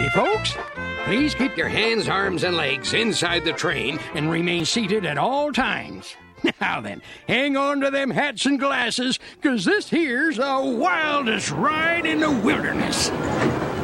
Okay, folks, please keep your hands, arms, and legs inside the train and remain seated at all times. Now then, hang on to them hats and glasses, 'cause this here's the wildest ride in the wilderness.